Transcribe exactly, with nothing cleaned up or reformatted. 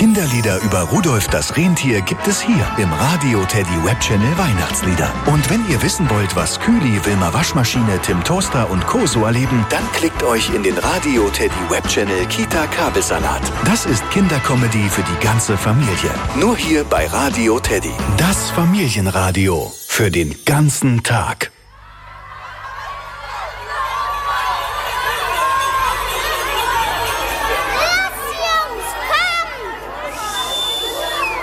Kinderlieder über Rudolf das Rentier gibt es hier im Radio Teddy Webchannel Weihnachtslieder. Und wenn ihr wissen wollt, was Kühli, Wilma Waschmaschine, Tim Toaster und Co. so erleben, dann klickt euch in den Radio Teddy Webchannel Kita Kabelsalat. Das ist Kindercomedy für die ganze Familie. Nur hier bei Radio Teddy. Das Familienradio für den ganzen Tag.